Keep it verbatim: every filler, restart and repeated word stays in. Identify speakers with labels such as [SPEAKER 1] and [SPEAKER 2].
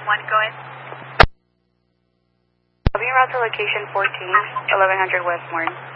[SPEAKER 1] one, go ahead.
[SPEAKER 2] Being route to location fourteen, eleven hundred West Morton.